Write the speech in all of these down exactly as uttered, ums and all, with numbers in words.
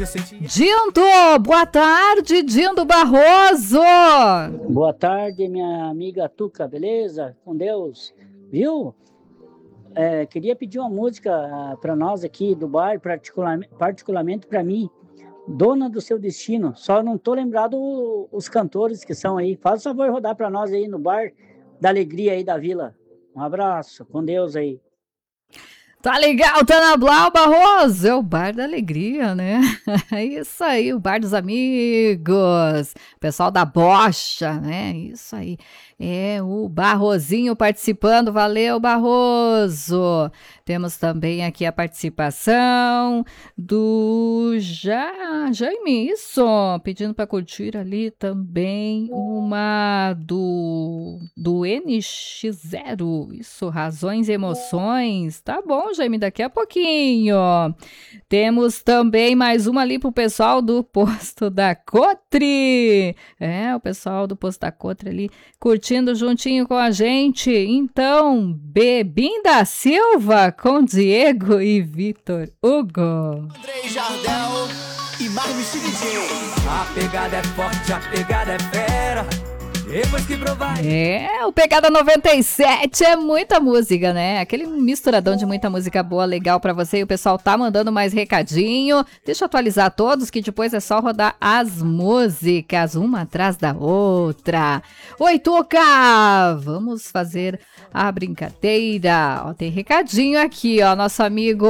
Dindo, boa tarde, Dindo Barroso. Boa tarde, minha amiga Tuca, beleza? Com Deus, viu? É, queria pedir uma música para nós aqui do bar, particularmente, particularmente para mim, Dona do Seu Destino. Só não tô lembrado os cantores que são aí. Faz o favor de rodar para nós aí no bar da Alegria aí da Vila. Um abraço, com Deus aí. Tá legal, tá na Blau Barroso, é o Bar da Alegria, né? É isso aí, o Bar dos Amigos, pessoal da Bocha, né? Isso aí, é o Barrozinho participando, valeu Barroso. Temos também aqui a participação do ja... Jaime, isso, pedindo para curtir ali também uma do, do N X zero, isso, Razões e Emoções, tá bom, Jaime, daqui a pouquinho. Temos também mais uma ali pro pessoal do Posto da Cotre. É, o pessoal do Posto da Cotre ali curtindo juntinho com a gente. Então, Bebinda Silva com Diego e Vitor Hugo. Andrei Jardel e Marlos D J. A pegada é forte, a pegada é fera. Depois que provar. É, o Pegada noventa e sete é muita música, né? Aquele misturadão de muita música boa, legal pra você. E o pessoal tá mandando mais recadinho. Deixa eu atualizar todos, que depois é só rodar as músicas, uma atrás da outra. Oi, Tuca! Vamos fazer a brincadeira. Ó, tem recadinho aqui, ó, nosso amigo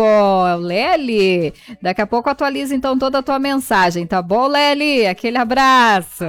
Lely. Daqui a pouco atualiza, então, toda a tua mensagem, tá bom, Lely? Aquele abraço.